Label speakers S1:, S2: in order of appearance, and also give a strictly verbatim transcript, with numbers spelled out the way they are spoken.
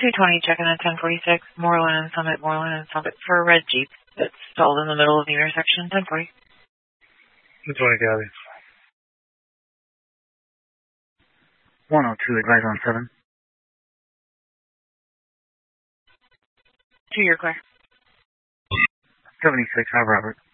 S1: two twenty, checking on ten forty-six, Moreland and Summit, Moreland and Summit for a red Jeep that's stalled in the middle of the intersection, ten forty.
S2: two twenty, Gabby.
S3: one oh two, advise on seven.
S1: Two, you're clear.
S3: seventy-six, have Robert.